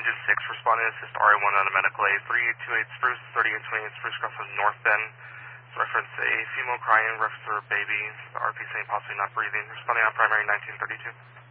Engine 6, responding to assist RA1 on a medical aid. 3828 Spruce, 3828 Spruce crossing North Bend. Reference a female crying, reference her baby, the RP saying possibly not breathing. Responding on primary 1932.